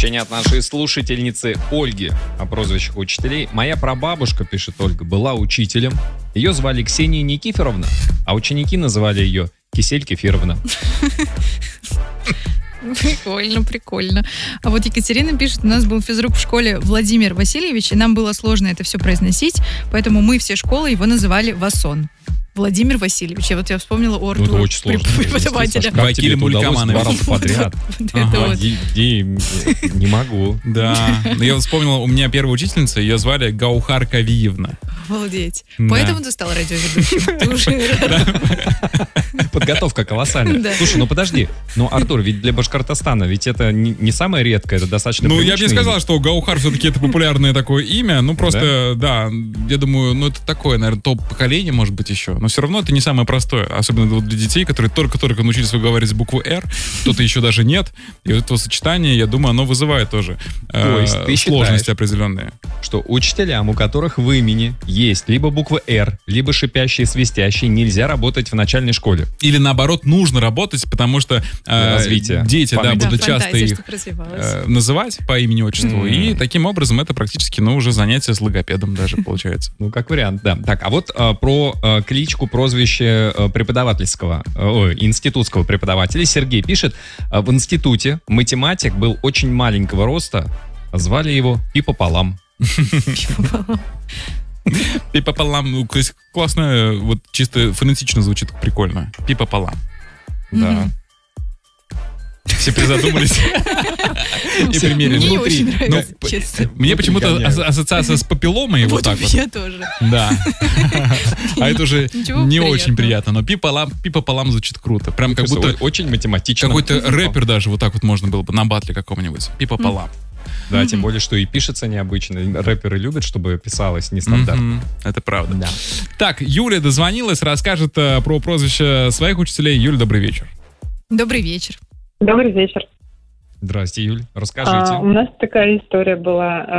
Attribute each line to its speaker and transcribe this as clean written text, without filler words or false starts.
Speaker 1: Сообщение от нашей слушательницы Ольги о прозвищах учителей. Моя прабабушка, пишет Ольга, была учителем. Ее звали Ксения Никифоровна, а ученики называли ее Кисель Кефировна.
Speaker 2: Прикольно, прикольно. А вот Екатерина пишет, у нас был физрук в школе Владимир Васильевич, и нам было сложно это все произносить, поэтому мы все школы его называли Васон. Владимир Васильевич. Я вспомнила о Артуре,
Speaker 1: очень сложно
Speaker 2: преподавателя.
Speaker 1: Как тебе это удалось 2 раза подряд? Не могу.
Speaker 3: Да. Но я вспомнил, у меня первая учительница, ее звали Гаухар Кавиевна.
Speaker 2: Обалдеть. Поэтому ты стал радиоведущим.
Speaker 1: Подготовка колоссальная. Слушай, ну подожди. Ну, Артур, ведь для Башкортостана, ведь это не самое редкое, это достаточно
Speaker 3: я бы не сказал, что Гаухар все-таки это популярное такое имя. Ну, просто, да, я думаю, это такое, наверное, топ-поколение, может быть, еще. Но все равно это не самое простое. Особенно для детей, которые только-только научились выговаривать букву «Р», кто-то еще даже нет. И вот это сочетание, я думаю, оно вызывает тоже сложности определенные.
Speaker 1: Что учителям, у которых в имени есть либо буква «Р», либо шипящие, свистящие, нельзя работать в начальной школе.
Speaker 3: Или наоборот, нужно работать, потому что дети будут часто их называть по имени-отчеству. И таким образом это практически уже занятие с логопедом даже получается.
Speaker 1: Ну, как вариант, да. Так, а вот про кличку, прозвище институтского преподавателя Сергей пишет: в институте математик был очень маленького роста, звали его Пи пополам.
Speaker 3: Пи пополам, то есть классно, вот чисто фонетично звучит прикольно. Пи пополам. Да. Все призадумались и примерили.
Speaker 2: Мне очень нравится, честно.
Speaker 3: Мне почему-то ассоциация с папилломой вот так вот.
Speaker 2: Я тоже.
Speaker 3: Да. А это уже не очень приятно. Но пи пополам звучит круто. Прям как будто
Speaker 1: очень математично.
Speaker 3: Какой-то рэпер даже вот так вот можно было бы на батле каком-нибудь. Пи пополам.
Speaker 1: Да, тем более, что и пишется необычно. Рэперы любят, чтобы писалось нестандартно.
Speaker 3: Это правда. Да. Так, Юля дозвонилась, расскажет про прозвище своих учителей. Юль, добрый вечер.
Speaker 2: Добрый вечер.
Speaker 4: Добрый вечер.
Speaker 1: Здрасте, Юль. Расскажите.
Speaker 4: У нас такая история была.